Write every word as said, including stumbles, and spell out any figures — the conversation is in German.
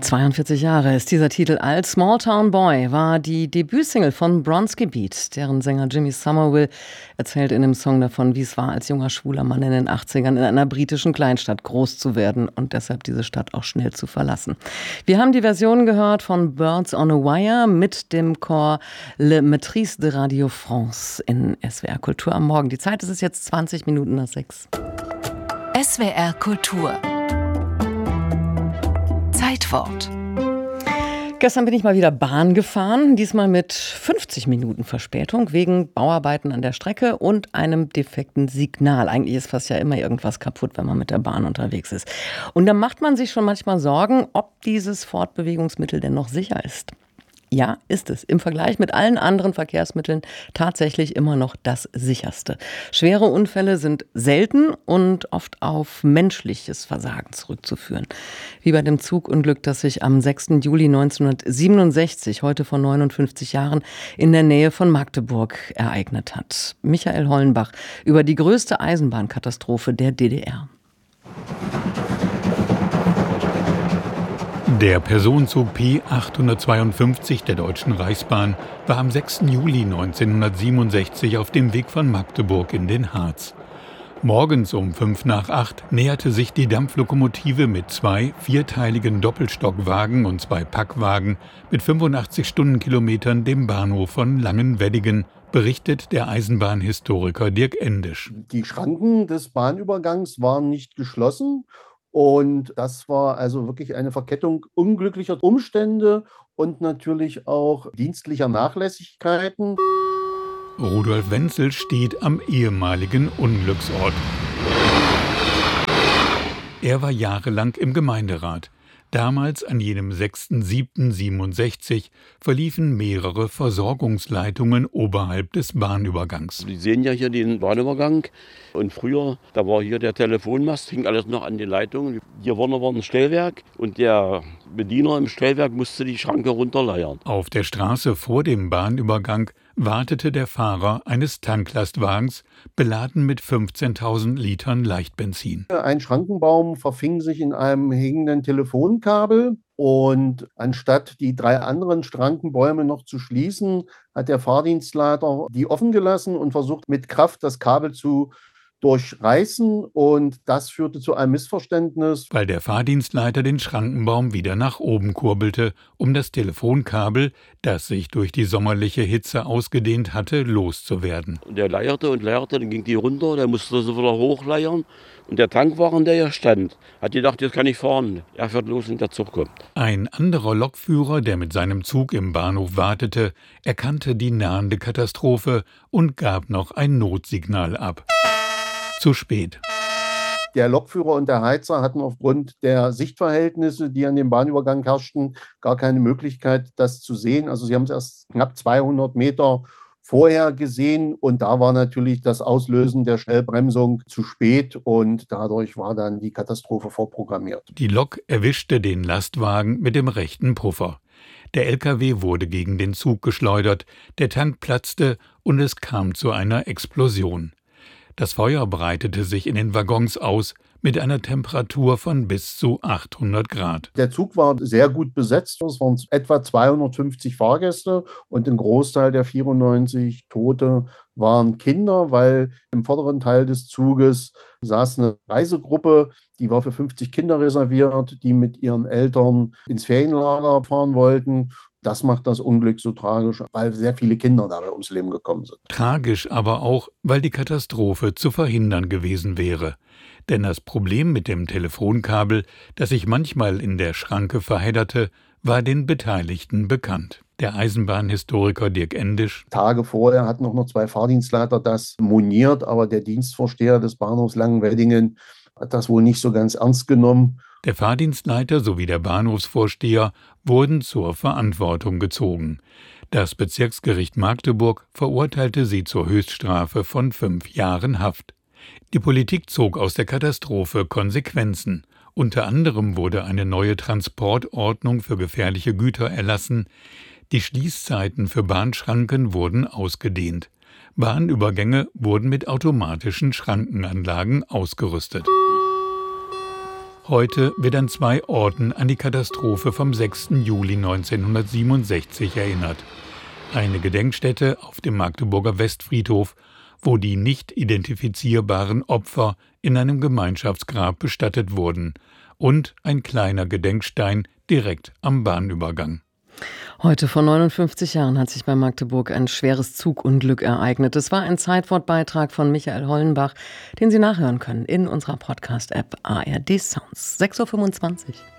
zweiundvierzig Jahre ist dieser Titel alt. Small Town Boy war die Debütsingle von Bronski Beat. Deren Sänger Jimmy Somerville erzählt in dem Song davon, wie es war, als junger schwuler Mann in den achtzigern in einer britischen Kleinstadt groß zu werden und deshalb diese Stadt auch schnell zu verlassen. Wir haben die Version gehört von Birds on a Wire mit dem Chor Le Maîtrise de Radio France in S W R Kultur am Morgen. Die Zeit ist es jetzt zwanzig Minuten nach sechs. S W R Kultur. Zeitwort. Gestern bin ich mal wieder Bahn gefahren, diesmal mit fünfzig Minuten Verspätung wegen Bauarbeiten an der Strecke und einem defekten Signal. Eigentlich ist fast ja immer irgendwas kaputt, wenn man mit der Bahn unterwegs ist. Und da macht man sich schon manchmal Sorgen, ob dieses Fortbewegungsmittel denn noch sicher ist. Ja, ist es. Im Vergleich mit allen anderen Verkehrsmitteln tatsächlich immer noch das sicherste. Schwere Unfälle sind selten und oft auf menschliches Versagen zurückzuführen. Wie bei dem Zugunglück, das sich am sechsten Juli neunzehnhundertsiebenundsechzig, heute vor neunundfünfzig Jahren, in der Nähe von Magdeburg ereignet hat. Michael Hollenbach über die größte Eisenbahnkatastrophe der D D R. Der Personenzug P achthundertzweiundfünfzig der Deutschen Reichsbahn war am sechsten Juli neunzehnhundertsiebenundsechzig auf dem Weg von Magdeburg in den Harz. Morgens um fünf nach acht näherte sich die Dampflokomotive mit zwei vierteiligen Doppelstockwagen und zwei Packwagen mit fünfundachtzig Stundenkilometern dem Bahnhof von Langenweddingen, berichtet der Eisenbahnhistoriker Dirk Endisch. Die Schranken des Bahnübergangs waren nicht geschlossen. Und das war also wirklich eine Verkettung unglücklicher Umstände und natürlich auch dienstlicher Nachlässigkeiten. Rudolf Wenzel steht am ehemaligen Unglücksort. Er war jahrelang im Gemeinderat. Damals, an jenem sechsten siebten siebenundsechzig, verliefen mehrere Versorgungsleitungen oberhalb des Bahnübergangs. Sie sehen ja hier den Bahnübergang. Und früher, da war hier der Telefonmast, hing alles noch an den Leitungen. Hier vorne war ein Stellwerk und der Bediener im Stellwerk musste die Schranke runterleiern. Auf der Straße vor dem Bahnübergang wartete der Fahrer eines Tanklastwagens, beladen mit fünfzehntausend Litern Leichtbenzin. Ein Schrankenbaum verfing sich in einem hängenden Telefonkabel und anstatt die drei anderen Schrankenbäume noch zu schließen, hat der Fahrdienstleiter die offen gelassen und versucht mit Kraft das Kabel zu durchreißen, und das führte zu einem Missverständnis. Weil der Fahrdienstleiter den Schrankenbaum wieder nach oben kurbelte, um das Telefonkabel, das sich durch die sommerliche Hitze ausgedehnt hatte, loszuwerden. Und der leierte und leierte, dann ging die runter, der musste sie wieder hochleiern. Und der Tankwagen, der hier stand, hat gedacht, jetzt kann ich fahren. Er fährt los und der Zug kommt. Ein anderer Lokführer, der mit seinem Zug im Bahnhof wartete, erkannte die nahende Katastrophe und gab noch ein Notsignal ab. Zu spät. Der Lokführer und der Heizer hatten aufgrund der Sichtverhältnisse, die an dem Bahnübergang herrschten, gar keine Möglichkeit, das zu sehen. Also sie haben es erst knapp zweihundert Meter vorher gesehen, und da war natürlich das Auslösen der Schnellbremsung zu spät und dadurch war dann die Katastrophe vorprogrammiert. Die Lok erwischte den Lastwagen mit dem rechten Puffer. Der L K W wurde gegen den Zug geschleudert, der Tank platzte und es kam zu einer Explosion. Das Feuer breitete sich in den Waggons aus mit einer Temperatur von bis zu achthundert Grad. Der Zug war sehr gut besetzt. Es waren etwa zweihundertfünfzig Fahrgäste und ein Großteil der vierundneunzig Tote waren Kinder, weil im vorderen Teil des Zuges saß eine Reisegruppe, die war für fünfzig Kinder reserviert, die mit ihren Eltern ins Ferienlager fahren wollten. Das macht das Unglück so tragisch, weil sehr viele Kinder dabei ums Leben gekommen sind. Tragisch aber auch, weil die Katastrophe zu verhindern gewesen wäre. Denn das Problem mit dem Telefonkabel, das sich manchmal in der Schranke verhedderte, war den Beteiligten bekannt. Der Eisenbahnhistoriker Dirk Endisch. Tage vorher hatten auch noch zwei Fahrdienstleiter das moniert, aber der Dienstvorsteher des Bahnhofs Langenweddingen hat das wohl nicht so ganz ernst genommen. Der Fahrdienstleiter sowie der Bahnhofsvorsteher wurden zur Verantwortung gezogen. Das Bezirksgericht Magdeburg verurteilte sie zur Höchststrafe von fünf Jahren Haft. Die Politik zog aus der Katastrophe Konsequenzen. Unter anderem wurde eine neue Transportordnung für gefährliche Güter erlassen. Die Schließzeiten für Bahnschranken wurden ausgedehnt. Bahnübergänge wurden mit automatischen Schrankenanlagen ausgerüstet. Heute wird an zwei Orten an die Katastrophe vom sechsten Juli neunzehnhundertsiebenundsechzig erinnert. Eine Gedenkstätte auf dem Magdeburger Westfriedhof, wo die nicht identifizierbaren Opfer in einem Gemeinschaftsgrab bestattet wurden, und ein kleiner Gedenkstein direkt am Bahnübergang. Heute vor neunundfünfzig Jahren hat sich bei Magdeburg ein schweres Zugunglück ereignet. Es war ein Zeitwortbeitrag von Michael Hollenbach, den Sie nachhören können in unserer Podcast-App A R D Sounds. sechs Uhr fünfundzwanzig.